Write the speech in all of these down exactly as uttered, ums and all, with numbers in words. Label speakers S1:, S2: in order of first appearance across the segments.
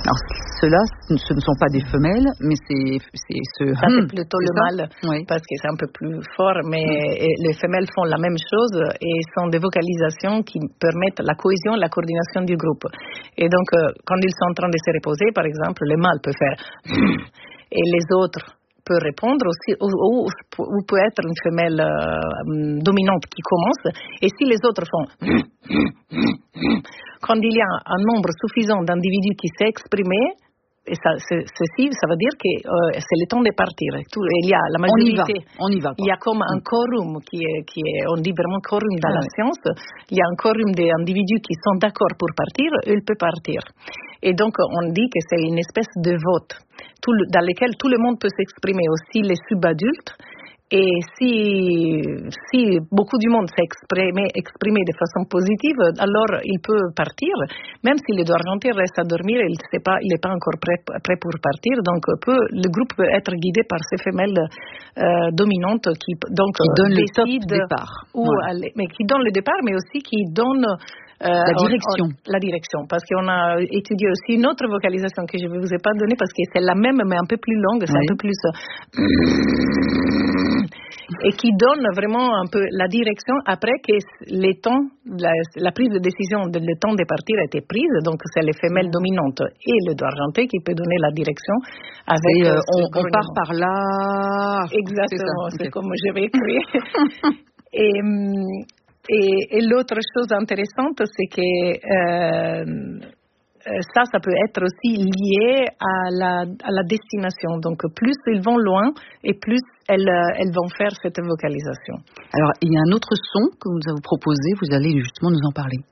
S1: Alors ceux-là, ce ne sont pas des femelles, mais c'est, c'est ce...
S2: Ça c'est plutôt
S1: c'est
S2: le
S1: ça?
S2: mâle,
S1: Oui.
S2: parce que c'est un peu plus fort, mais
S1: Mm.
S2: les femelles font la même chose et sont des vocalisations qui permettent la cohésion et la coordination du groupe. Et donc, euh, quand ils sont en train de se reposer, par exemple, le mâle peut faire et les autres peuvent répondre aussi, ou, ou, ou peut être une femelle euh, dominante qui commence, et si les autres font quand il y a un nombre suffisant d'individus qui s'est exprimé, et ça, c'est, ceci, ça veut dire que euh, c'est le temps de partir. Tout, il y a la majorité.
S1: On y va. On y va.
S2: Il y a comme un quorum qui est, qui est, on dit vraiment quorum dans
S1: ah,
S2: la
S1: ouais.
S2: science. Il y a un quorum d'individus qui sont d'accord pour partir, ils peuvent partir. Et donc, on dit que c'est une espèce de vote tout le, dans lequel tout le monde peut s'exprimer, aussi les subadultes. Et si, si beaucoup du monde s'est exprimé, exprimé de façon positive, alors il peut partir. Même si le doigt argenté reste à dormir, il n'est pas, il n'est pas encore prêt, prêt pour partir. Donc peut, le groupe peut être guidé par ces femelles euh, dominantes qui, donc,
S1: qui donnent le top
S2: décident
S1: départ.
S2: Où
S1: voilà.
S2: aller, mais qui donnent le départ, mais aussi qui donnent Euh,
S1: la direction.
S2: On, on, la direction, parce qu'on a étudié aussi une autre vocalisation que je ne vous ai pas donnée, parce que c'est la même, mais un peu plus longue, c'est oui. un peu plus... et qui donne vraiment un peu la direction après que les temps, la, la prise de décision, de, le temps de partir a été prise, donc c'est les femelles dominantes et le doigt argenté qui peut donner la direction avec...
S1: Et, euh, on, on part par là...
S2: Exactement, c'est,
S1: c'est okay.
S2: Comme je vais écrire. et... Et, et l'autre chose intéressante, c'est que euh, ça, ça peut être aussi lié à la, à la destination. Donc, plus ils vont loin et plus elles, elles vont faire cette vocalisation.
S1: Alors, il y a un autre son que nous avons proposé. Vous allez justement nous en parler.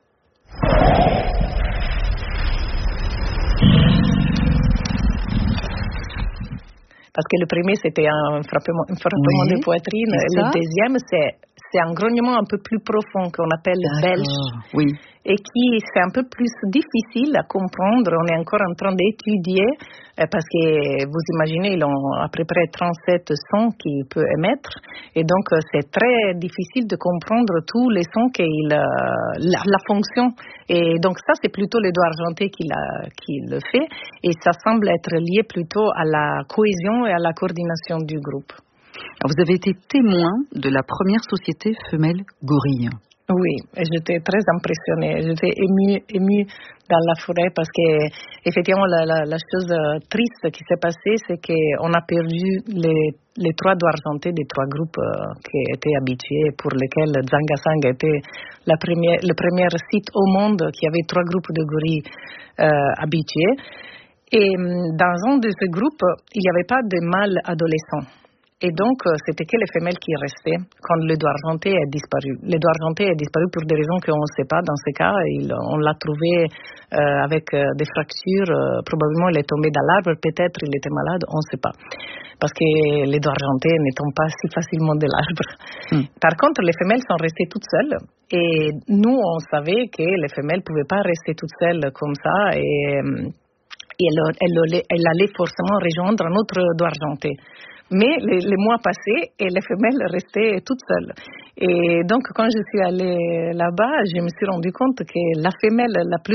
S2: Parce que le premier, c'était un frappement, un frappement
S1: oui,
S2: de poitrine. Le deuxième, c'est, c'est un grognement un peu plus profond qu'on appelle belge.
S1: Oui.
S2: Et qui, c'est un peu plus difficile à comprendre. On est encore en train d'étudier, parce que vous imaginez, ils ont à peu près trente-sept sons qu'ils peuvent émettre. Et donc, c'est très difficile de comprendre tous les sons, qu'il, la, la fonction. Et donc, ça, c'est plutôt le doigt argenté qui, la, qui le fait. Et ça semble être lié plutôt à la cohésion et à la coordination du groupe.
S1: Alors, vous avez été témoin de la première société femelle gorille.
S2: Oui, j'étais très impressionnée, j'étais émue, émue dans la forêt parce que effectivement la, la, la chose triste qui s'est passée, c'est qu'on a perdu les, les trois doigts argentés des trois groupes euh, qui étaient habitués, pour lesquels Dzanga-Sang était la première, le premier site au monde qui avait trois groupes de gorilles euh, habitués. Et dans un de ces groupes, il n'y avait pas de mâles adolescents. Et donc, c'était que les femelles qui restaient quand le doigt argenté est disparu. Le doigt argenté est disparu pour des raisons qu'on ne sait pas. Dans ce cas, il, on l'a trouvé euh, avec euh, des fractures. Euh, probablement, il est tombé dans l'arbre. Peut-être il était malade. On ne sait pas. Parce que les doigts argentés ne tombent pas si facilement de l'arbre. Mm. Par contre, les femelles sont restées toutes seules. Et nous, on savait que les femelles ne pouvaient pas rester toutes seules comme ça. Et, et elle, elle, elle allait forcément rejoindre un autre doigt argenté. Mais les, les mois passaient et les femelles restaient toutes seules. Et donc, quand je suis allée là-bas, je me suis rendu compte que la femelle la plus